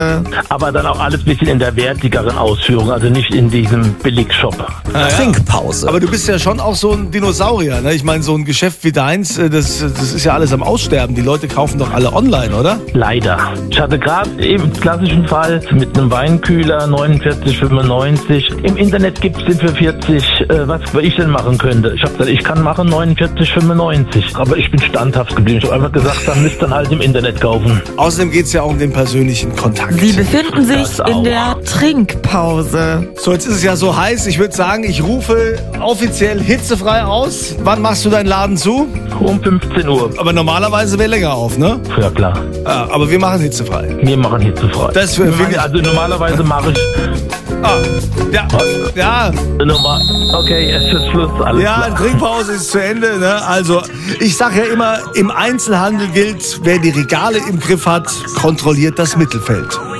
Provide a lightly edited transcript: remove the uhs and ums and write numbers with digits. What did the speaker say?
Aber dann auch alles ein bisschen in der wertigeren Ausführung, also nicht in diesem Billigshop. Trinkpause. Aber du bist ja schon auch so ein Dinosaurier, ne? Ich meine, so ein Geschäft wie deins, das ist ja alles am Aussterben. Die Leute kaufen doch alle online, oder? Leider. Ich hatte gerade im klassischen Fall mit einem Weinkühler 49,95. Im Internet gibt es den für 40, was ich denn machen könnte. Ich habe gesagt, ich kann machen 49,95. Aber ich bin standhaft geblieben. Ich habe einfach gesagt, dann müsst ihr dann halt im Internet kaufen. Außerdem geht es ja auch um den persönlichen Kontakt. Sie befinden sich Das auch. in der Trinkpause. So, jetzt ist es ja so heiß. Ich würde sagen, ich rufe offiziell hitzefrei aus. Wann machst du deinen Laden zu? Um 15 Uhr. Aber normalerweise wäre länger auf, ne? Ja, klar. Ja, aber wir machen hitzefrei. Wir machen hitzefrei. Das finde ich... Also normalerweise mache ich... Ja, ja, Okay, es ist Schluss. Alles ja, klar. Trinkpause ist zu Ende. Ne? Also, ich sage ja immer, im Einzelhandel gilt, wer die Regale im Griff hat, kontrolliert das Mittelfeld.